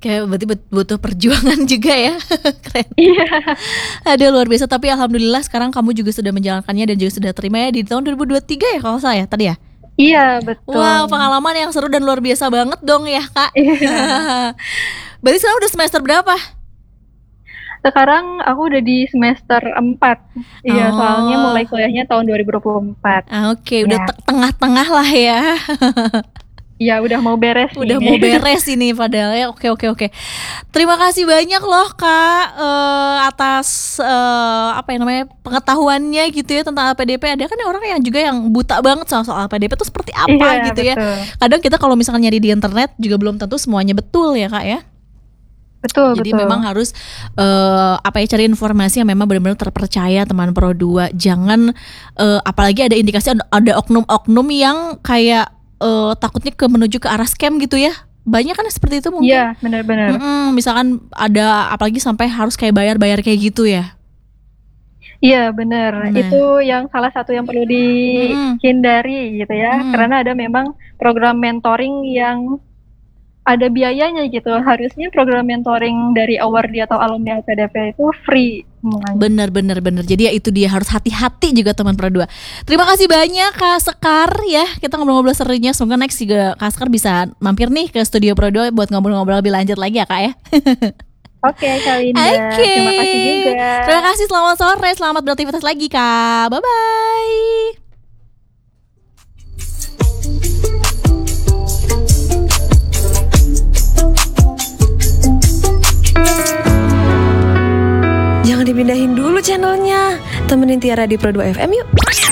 Kayak berarti butuh perjuangan juga ya. Keren. Iya. Aduh luar biasa. Tapi alhamdulillah sekarang kamu juga sudah menjalankannya dan juga sudah terima ya di tahun 2023 ya kalau saya tadi ya. Iya, betul. Wow, pengalaman yang seru dan luar biasa banget dong ya Kak. Iya. Berarti sekarang udah semester berapa? Sekarang aku udah di semester 4. Iya, soalnya mulai kuliahnya tahun 2024. Oke, udah tengah-tengah lah ya. Iya, udah mau beres. Udah mau beres ini padahal ya. Oke. Terima kasih banyak loh Kak atas pengetahuannya gitu ya tentang LPDP. Ada kan orang yang juga yang buta banget soal LPDP itu seperti apa gitu betul. ya. Kadang kita kalau misalnya nyari di internet juga belum tentu semuanya betul ya Kak ya. Jadi memang harus cari informasi yang memang benar-benar terpercaya teman Pro 2. Jangan apalagi ada indikasi ada oknum-oknum yang kayak takutnya menuju ke arah scam gitu ya. Banyak kan seperti itu mungkin. Iya, benar-benar. Misalkan ada apalagi sampai harus kayak bayar kayak gitu ya. Iya, benar. Itu yang salah satu yang perlu dihindari gitu ya. Karena ada memang program mentoring yang ada biayanya gitu. Harusnya program mentoring dari awardee atau alumni LPDP itu free semuanya. Bener. Jadi ya itu dia, harus hati-hati juga teman Pro 2. Terima kasih banyak Kak Sekar ya. Kita ngobrol-ngobrol serunya. Semoga next juga Kak Sekar bisa mampir nih ke studio Pro 2 buat ngobrol-ngobrol lebih lanjut lagi ya Kak ya. Oke, Kak Linda. Terima kasih juga. Terima kasih, selamat sore, selamat beraktivitas lagi Kak. Bye-bye. Jangan dipindahin dulu channelnya. Temenin Tiara di Pro 2 FM yuk.